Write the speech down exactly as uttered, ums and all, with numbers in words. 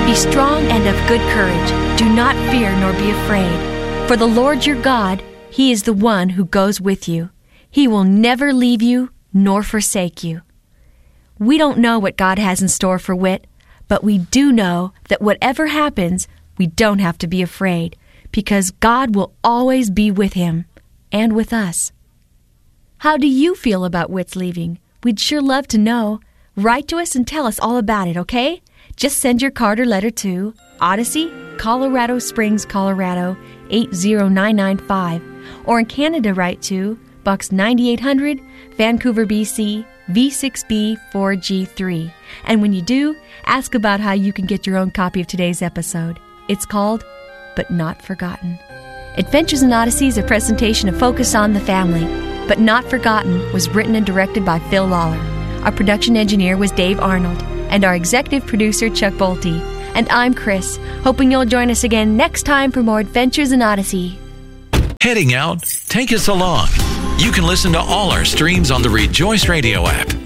Be strong and of good courage. Do not fear nor be afraid. For the Lord your God, He is the one who goes with you. He will never leave you nor forsake you. We don't know what God has in store for Whit, but we do know that whatever happens, we don't have to be afraid, because God will always be with him and with us. How do you feel about Whit's leaving? We'd sure love to know. Write to us and tell us all about it, okay? Just send your card or letter to Odyssey, Colorado Springs, Colorado, eight zero nine nine five. Or in Canada, write to Box ninety-eight hundred, Vancouver, B C, V six B four G three. And when you do, ask about how you can get your own copy of today's episode. It's called But Not Forgotten. Adventures in Odyssey is a presentation of Focus on the Family. But Not Forgotten was written and directed by Phil Lawler. Our production engineer was Dave Arnold, and our executive producer, Chuck Bolte. And I'm Chris, hoping you'll join us again next time for more Adventures in Odyssey. Heading out? Take us along. You can listen to all our streams on the Rejoice Radio app.